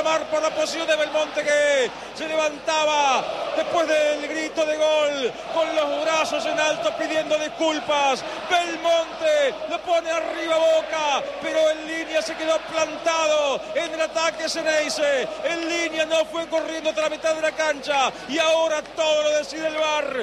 clamar por la posición de Belmonte, que se levantaba después del grito de gol con los brazos en alto pidiendo disculpas. Belmonte lo pone arriba Boca, pero en línea se quedó plantado en el ataque Ceneice. En línea no fue corriendo hasta la mitad de la cancha y ahora todo lo decide el VAR.